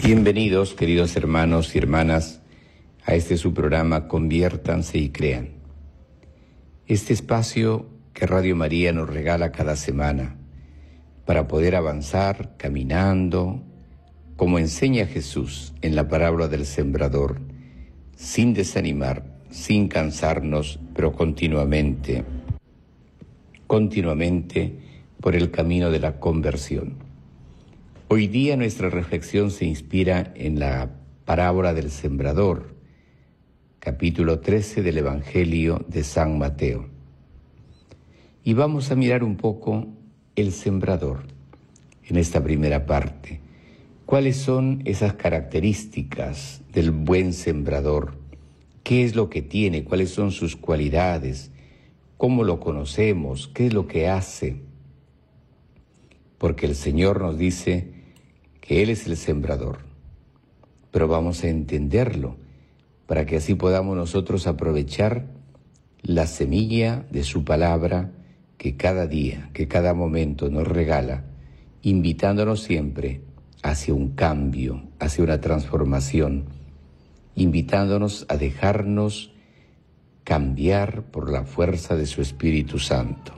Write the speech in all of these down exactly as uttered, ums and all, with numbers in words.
Bienvenidos, queridos hermanos y hermanas, a este su programa Conviértanse y Crean. Este espacio que Radio María nos regala cada semana para poder avanzar caminando, como enseña Jesús en la parábola del sembrador, sin desanimar, sin cansarnos, pero continuamente, continuamente por el camino de la conversión. Hoy día nuestra reflexión se inspira en la parábola del sembrador, capítulo trece del Evangelio de San Mateo. Y vamos a mirar un poco el sembrador en esta primera parte. ¿Cuáles son esas características del buen sembrador? ¿Qué es lo que tiene? ¿Cuáles son sus cualidades? ¿Cómo lo conocemos? ¿Qué es lo que hace? Porque el Señor nos dice que Él es el sembrador, pero vamos a entenderlo para que así podamos nosotros aprovechar la semilla de su palabra que cada día, que cada momento nos regala, invitándonos siempre hacia un cambio, hacia una transformación, invitándonos a dejarnos cambiar por la fuerza de su Espíritu Santo.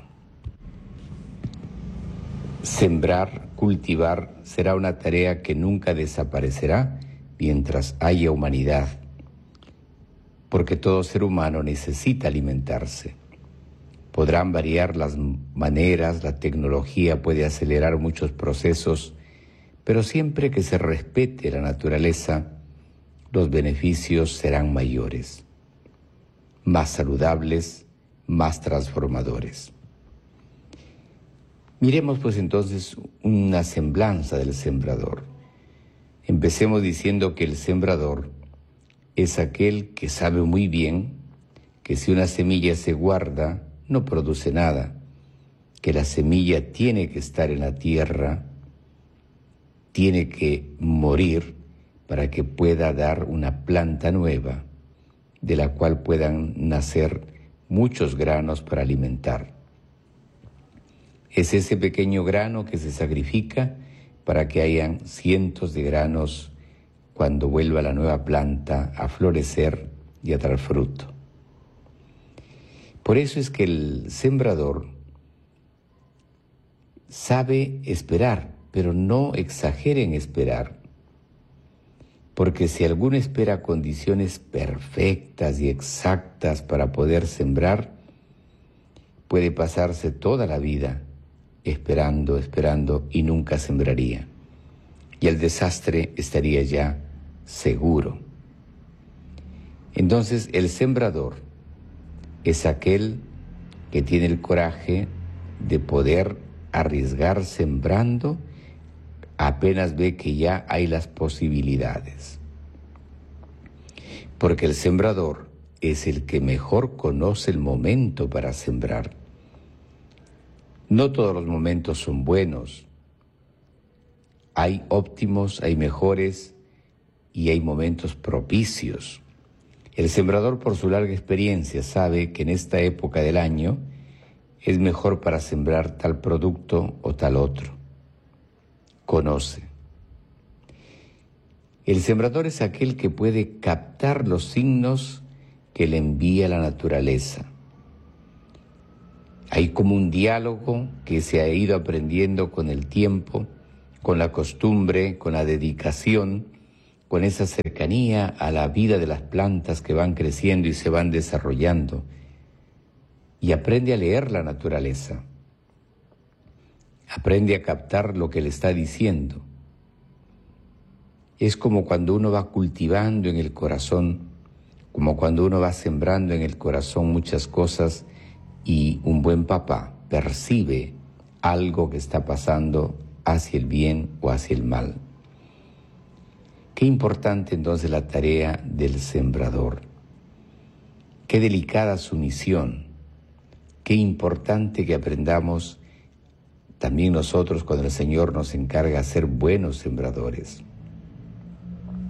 Sembrar, cultivar, será una tarea que nunca desaparecerá mientras haya humanidad, porque todo ser humano necesita alimentarse. Podrán variar las maneras, la tecnología puede acelerar muchos procesos, pero siempre que se respete la naturaleza, los beneficios serán mayores, más saludables, más transformadores. Miremos pues entonces una semblanza del sembrador. Empecemos diciendo que el sembrador es aquel que sabe muy bien que si una semilla se guarda, no produce nada, que la semilla tiene que estar en la tierra, tiene que morir para que pueda dar una planta nueva, de la cual puedan nacer muchos granos para alimentar. Es ese pequeño grano que se sacrifica para que hayan cientos de granos cuando vuelva la nueva planta a florecer y a dar fruto. Por eso es que el sembrador sabe esperar, pero no exagere en esperar, porque si alguno espera condiciones perfectas y exactas para poder sembrar, puede pasarse toda la vida esperando, esperando y nunca sembraría. Y el desastre estaría ya seguro. Entonces el sembrador es aquel que tiene el coraje de poder arriesgar sembrando apenas ve que ya hay las posibilidades. Porque el sembrador es el que mejor conoce el momento para sembrar. No todos los momentos son buenos. Hay óptimos, hay mejores y hay momentos propicios. El sembrador, por su larga experiencia, sabe que en esta época del año es mejor para sembrar tal producto o tal otro. Conoce. El sembrador es aquel que puede captar los signos que le envía la naturaleza. Hay como un diálogo que se ha ido aprendiendo con el tiempo, con la costumbre, con la dedicación, con esa cercanía a la vida de las plantas que van creciendo y se van desarrollando. Y aprende a leer la naturaleza. Aprende a captar lo que le está diciendo. Es como cuando uno va cultivando en el corazón, como cuando uno va sembrando en el corazón muchas cosas y un buen papá percibe algo que está pasando hacia el bien o hacia el mal. Qué importante entonces la tarea del sembrador. Qué delicada su misión. Qué importante que aprendamos también nosotros cuando el Señor nos encarga a ser buenos sembradores.